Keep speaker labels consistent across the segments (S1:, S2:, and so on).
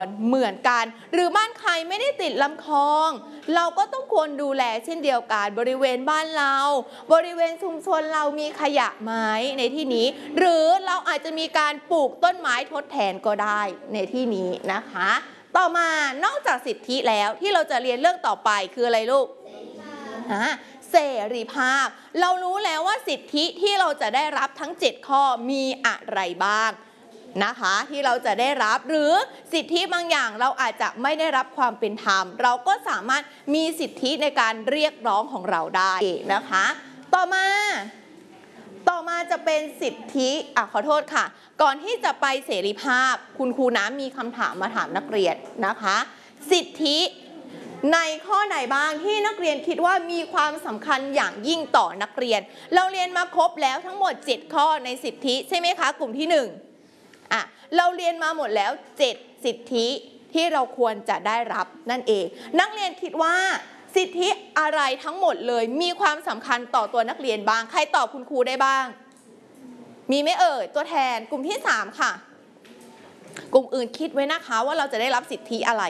S1: เหมือนกันหรือบ้านใครไม่ได้ติดลำคลองเราก็ต้องควรดูแลเช่นเดียวกันบริเวณบ้านเราบริเวณชุมชนเรามีขยะไหมในที่นี้หรือเราอาจจะมีการปลูกต้นไม้ทดแทนก็ได้ในที่นี้นะคะต่อมานอกจากสิทธิแล้วที่เราจะเรียนเรื่องต่อไปคืออะไรลูกเสรีภาพเรารู้แล้วว่าสิทธิที่เราจะได้รับทั้ง7ข้อมีอะไรบ้างนะคะที่เราจะได้รับหรือสิทธิบางอย่างเราอาจจะไม่ได้รับความเป็นธรรมเราก็สามารถมีสิทธิในการเรียกร้องของเราได้นะคะต่อมาจะเป็นสิทธิขอโทษค่ะก่อนที่จะไปเสรีภาพคุณครูน้ำมีคำถามมาถามนักเรียนนะคะสิทธิในข้อไหนบ้างที่นักเรียนคิดว่ามีความสำคัญอย่างยิ่งต่อนักเรียนเราเรียนมาครบแล้วทั้งหมด7ข้อในสิทธิใช่ไหมคะกลุ่มที่1เราเรียนมาหมดแล้ว7สิทธิที่เราควรจะได้รับนั่นเองนักเรียนคิดว่าสิทธิอะไรทั้งหมดเลยมีความสำคัญต่อตัวนักเรียนบ้างใครตอบคุณครูได้บ้างมีไหมเอ่ยตัวแทนกลุ่มที่3ค่ะกลุ่มอื่นคิดไว้นะคะว่าเราจะได้รับสิทธิอะไร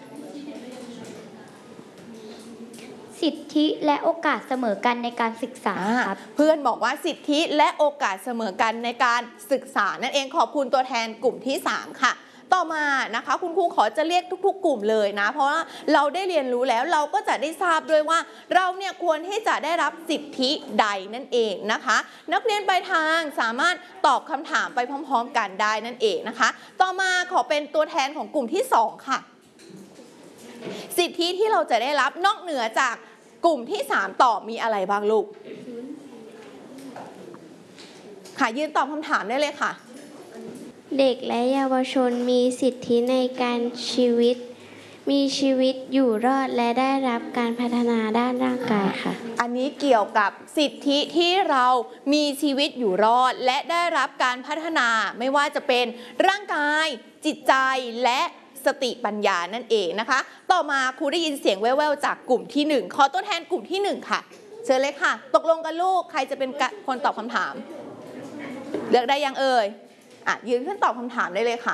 S2: สิทธิและโอกาสเสมอกันในการศึกษาครับ
S1: เพื่อนบอกว่าสิทธิและโอกาสเสมอกันในการศึกษานั่นเองขอบคุณตัวแทนกลุ่มที่3ค่ะต่อมานะคะคุณครูขอจะเรียกทุกๆกลุ่มเลยนะเพราะว่าเราได้เรียนรู้แล้วเราก็จะได้ทราบด้วยว่าเราเนี่ยควรที่จะได้รับสิทธิใดนั่นเองนะคะนักเรียนปลายทางสามารถตอบคำถามไปพร้อมๆกันได้นั่นเองนะคะต่อมาขอเป็นตัวแทนของกลุ่มที่2ค่ะสิทธิที่เราจะได้รับนอกเหนือจากกลุ่มที่3ตอบมีอะไรบ้างลูกค่ะยืนตอบคำถามได้เลยค่ะ
S2: เด็กและเยาวชนมีสิทธิในการมีชีวิตอยู่รอดและได้รับการพัฒนาด้านร่างกายค่ะ
S1: อันนี้เกี่ยวกับสิทธิที่เรามีชีวิตอยู่รอดและได้รับการพัฒนาไม่ว่าจะเป็นร่างกายจิตใจและสติปัญญานั่นเองนะคะต่อมาครูได้ยินเสียงแว่วๆจากกลุ่มที่1ขอตัวแทนกลุ่มที่1ค่ะเชิญเลยค่ะตกลงกันลูกใครจะเป็นคนตอบคำถามเลือกได้ยังเอ่ยยืนขึ้นตอบคำถามได้เลยค่ะ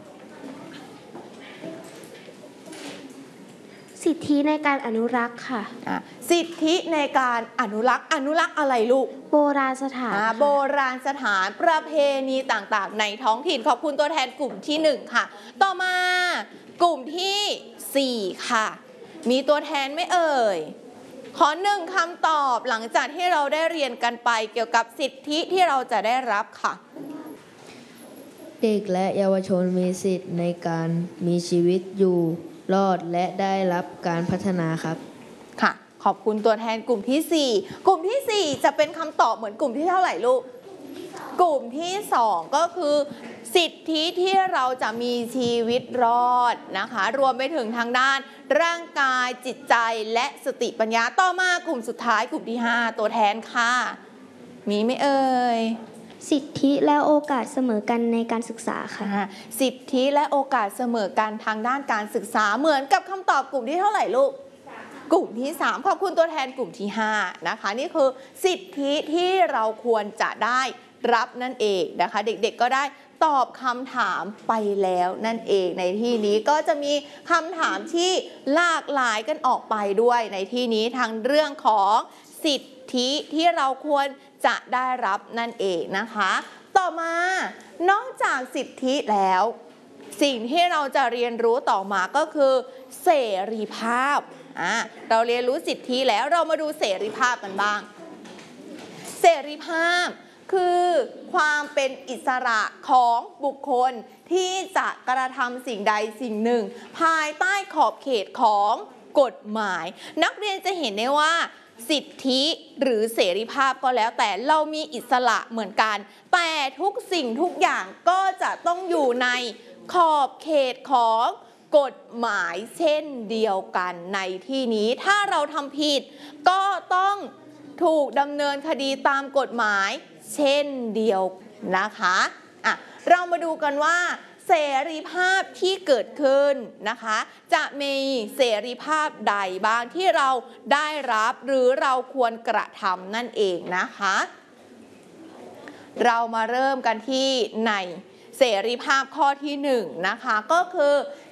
S2: สิทธิในการอนุรักษ์ค่ะ
S1: สิทธิในการอนุรักษ์อะไรลูก
S2: โบราณสถาน
S1: โบราณสถานประเพณีต่างๆในท้องถิ่นขอบคุณตัวแทนกลุ่มที่1ค่ะต่อมากลุ่มที่4ค่ะมีตัวแทนไหมเอ่ยขอ1คำตอบหลังจากที่เราได้เรียนกันไปเกี่ยวกับสิทธิที่เราจะได้รับค่ะ
S3: เด็กและเยาวชนมีสิทธิ์ในการมีชีวิตอยู่รอดและได้รับการพัฒนาครับ
S1: ค่ะขอบคุณตัวแทนกลุ่มที่4กลุ่มที่4จะเป็นคำตอบเหมือนกลุ่มที่เท่าไหร่ลูกกลุ่มที่2ก็คือสิทธิที่เราจะมีชีวิตรอดนะคะรวมไปถึงทางด้านร่างกายจิตใจและสติปัญญาต่อมากลุ่มสุดท้ายกลุ่มที่5ตัวแทนค่ะมีไหมเอ่ย
S2: สิทธิและโอกาสเสมอกันในการศึกษาค่ะ
S1: สิทธิและโอกาสเสมอกันทางด้านการศึกษาเหมือนกับคำตอบกลุ่มที่เท่าไหร่ลูกกลุ่มที่3ขอบคุณตัวแทนกลุ่มที่5นะคะนี่คือสิทธิที่เราควรจะได้รับนั่นเองนะคะเด็กๆก็ได้ตอบคำถามไปแล้วนั่นเองในที่นี้ก็จะมีคำถามที่หลากหลายกันออกไปด้วยในที่นี้ทางเรื่องของสิทธิที่เราควรจะได้รับนั่นเองนะคะต่อมานอกจากสิทธิแล้วสิ่งที่เราจะเรียนรู้ต่อมาก็คือเสรีภาพเราเรียนรู้สิทธิแล้วเรามาดูเสรีภาพกันบ้างเสรีภาพคือความเป็นอิสระของบุคคลที่จะกระทำสิ่งใดสิ่งหนึ่งภายใต้ขอบเขตของกฎหมายนักเรียนจะเห็นได้ว่าสิทธิหรือเสรีภาพก็แล้วแต่เรามีอิสระเหมือนกันแต่ทุกสิ่งทุกอย่างก็จะต้องอยู่ในขอบเขตของกฎหมายเช่นเดียวกันในที่นี้ถ้าเราทำผิดก็ต้องถูกดำเนินคดีตามกฎหมายเช่นเดียวนะคะเรามาดูกันว่าเสรีภาพที่เกิดขึ้นนะคะจะมีเสรีภาพใดบ้างที่เราได้รับหรือเราควรกระทำนั่นเองนะคะเรามาเริ่มกันที่ในเสรีภาพข้อที่1นะคะก็คือ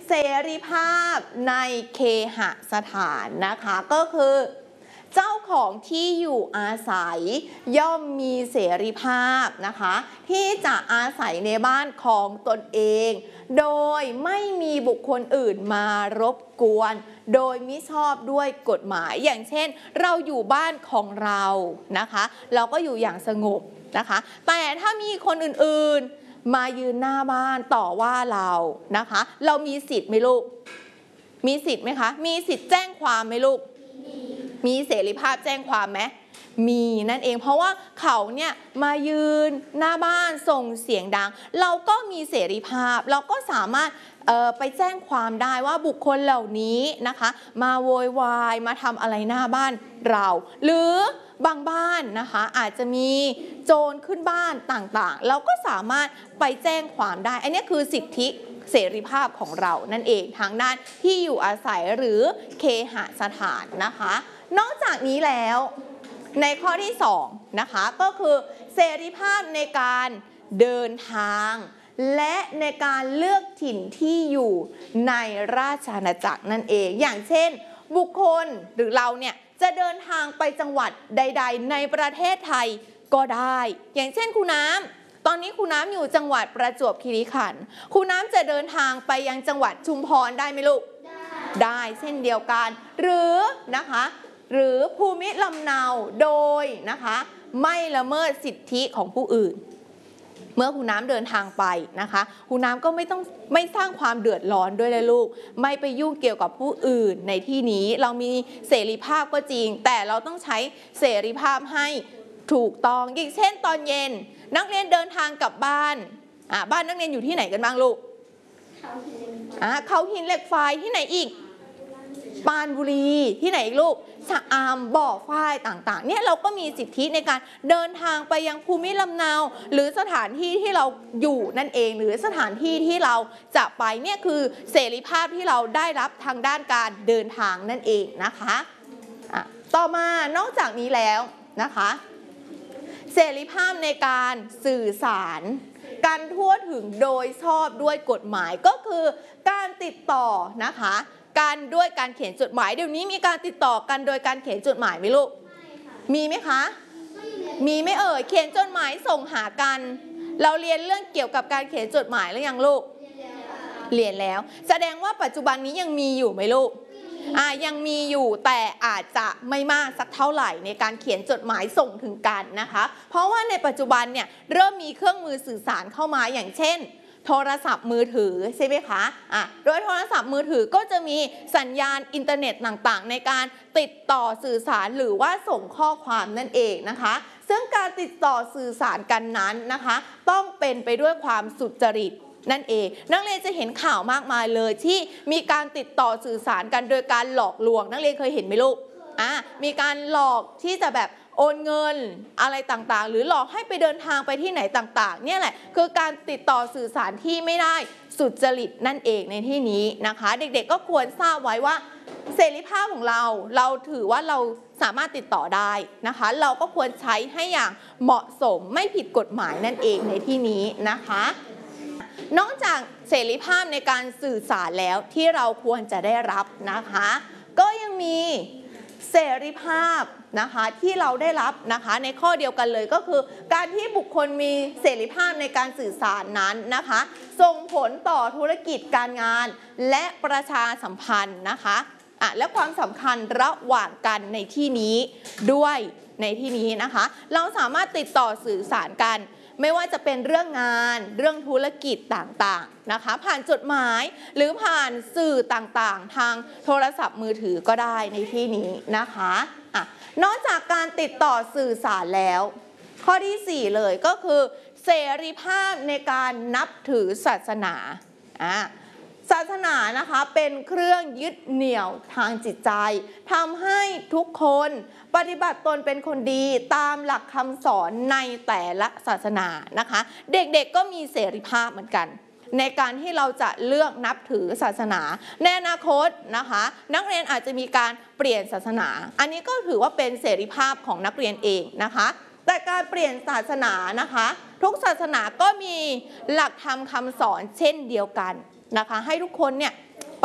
S1: เสรีภาพในเคหสถานนะคะก็คือเจ้าของที่อยู่อาศัยย่อมมีเสรีภาพนะคะที่จะอาศัยในบ้านของตนเองโดยไม่มีบุคคลอื่นมารบกวนโดยมิชอบด้วยกฎหมายอย่างเช่นเราอยู่บ้านของเรานะคะเราก็อยู่อย่างสงบนะคะแต่ถ้ามีคนอื่นๆมายืนหน้าบ้านต่อว่าเรานะคะเรามีสิทธิ์ไหมลูกมีสิทธิ์ไหมคะมีสิทธิ์แจ้งความไหมลูกมีเสรีภาพแจ้งความไหมมีนั่นเองเพราะว่าเขาเนี่ยมายืนหน้าบ้านส่งเสียงดังเราก็มีเสรีภาพเราก็สามารถไปแจ้งความได้ว่าบุคคลเหล่านี้นะคะมาโวยวายมาทำอะไรหน้าบ้านเราหรือบางบ้านนะคะอาจจะมีโจรขึ้นบ้านต่างๆเราก็สามารถไปแจ้งความได้อันนี้คือสิทธิเสรีภาพของเรานั่นเองทางด้านที่อยู่อาศัยหรือเคหสถานนะคะนอกจากนี้แล้วในข้อที่2นะคะก็คือเสรีภาพในการเดินทางและในการเลือกถิ่นที่อยู่ในราชอาณาจักรนั่นเองอย่างเช่นบุคคลหรือเราเนี่ยจะเดินทางไปจังหวัดใดๆในประเทศไทยก็ได้อย่างเช่นครูน้ำตอนนี้ครูน้ำอยู่จังหวัดประจวบคีรีขันธ์ครูน้ำจะเดินทางไปยังจังหวัดชุมพรได้ไหมลูกได้เช่นเดียวกันหรือนะคะหรือภูมิลำเนาโดยนะคะไม่ละเมิดสิทธิของผู้อื่นเมื่อครูน้ำเดินทางไปนะคะครูน้ำก็ไม่สร้างความเดือดร้อนด้วยเลยลูกไม่ไปยุ่งเกี่ยวกับผู้อื่นในที่นี้เรามีเสรีภาพก็จริงแต่เราต้องใช้เสรีภาพให้ถูกต้องอย่างเช่นตอนเย็นนักเรียนเดินทางกลับบ้านบ้านนักเรียนอยู่ที่ไหนกันบ้างลูกเขาหินเหล็กไฟที่ไหนอีกปรานบุรีที่ไหนอีกลูกชะอำบ่อฝ้ายต่างๆเนี่ยเราก็มีสิทธิในการเดินทางไปยังภูมิลำเนาหรือสถานที่ที่เราอยู่นั่นเองหรือสถานที่ที่เราจะไปเนี่ยคือเสรีภาพที่เราได้รับทางด้านการเดินทางนั่นเองนะคะต่อมานอกจากนี้แล้วนะคะเสรีภาพในการสื่อสารการทั่วถึงโดยชอบด้วยกฎหมายก็คือการติดต่อนะคะการด้วยการเขียนจดหมายเดี๋ยวนี้มีการติดต่อกันโดยการเขียนจดหมายไหมลูกมีไหมคะมีไหมเขียนจดหมายส่งหากันเราเรียนเรื่องเกี่ยวกับการเขียนจดหมายหรือยังลูกเรียนแล้วแสดงว่าปัจจุบันนี้ยังมีอยู่ไหมลูกยังมีอยู่แต่อาจจะไม่มากสักเท่าไหร่ในการเขียนจดหมายส่งถึงกันนะคะเพราะว่าในปัจจุบันเนี่ยเริ่มมีเครื่องมือสื่อสารเข้ามาอย่างเช่นโทรศัพท์มือถือใช่ไหมคะโดยโทรศัพท์มือถือก็จะมีสัญญาณอินเทอร์เน็ตต่างๆในการติดต่อสื่อสารหรือว่าส่งข้อความนั่นเองนะคะซึ่งการติดต่อสื่อสารกันนั้นนะคะต้องเป็นไปด้วยความสุจริตนั่นเองนักเรียนจะเห็นข่าวมากมายเลยที่มีการติดต่อสื่อสารกันโดยการหลอกลวงนักเรียนเคยเห็นไหมลูกมีการหลอกที่จะแบบโอนเงินอะไรต่างๆหรือหลอกให้ไปเดินทางไปที่ไหนต่างๆเนี่ยแหละคือการติดต่อสื่อสารที่ไม่ได้สุจริตนั่นเองในที่นี้นะคะเด็กๆก็ควรทราบไว้ว่าเสรีภาพของเราถือว่าเราสามารถติดต่อได้นะคะเราก็ควรใช้ให้อย่างเหมาะสมไม่ผิดกฎหมายนั่นเองในที่นี้นะคะนอกจากเสรีภาพในการสื่อสารแล้วที่เราควรจะได้รับนะคะก็ยังมีเสรีภาพนะคะที่เราได้รับนะคะในข้อเดียวกันเลยก็คือการที่บุคคลมีเสรีภาพในการสื่อสารนั้นนะคะส่งผลต่อธุรกิจการงานและประชาสัมพันธ์นะคะและความสำคัญระหว่างกันในที่นี้ด้วยในที่นี้นะคะเราสามารถติดต่อสื่อสารกันไม่ว่าจะเป็นเรื่องงานเรื่องธุรกิจต่างๆนะคะผ่านจดหมายหรือผ่านสื่อต่างๆทางโทรศัพท์มือถือก็ได้ในที่นี้นะคะนอกจากการติดต่อสื่อสารแล้วข้อที่4เลยก็คือเสรีภาพในการนับถือศาสนาศาสนานะคะเป็นเครื่องยึดเหนี่ยวทางจิตใจทำให้ทุกคนปฏิบัติตนเป็นคนดีตามหลักคำสอนในแต่ละศาสนานะคะเด็กๆก็มีเสรีภาพเหมือนกันในการที่เราจะเลือกนับถือศาสนาในอนาคตนะคะนักเรียนอาจจะมีการเปลี่ยนศาสนาอันนี้ก็ถือว่าเป็นเสรีภาพของนักเรียนเองนะคะแต่การเปลี่ยนศาสนานะคะทุกศาสนาก็มีหลักธรรมคำสอนเช่นเดียวกันนะคะให้ทุกคนเนี่ย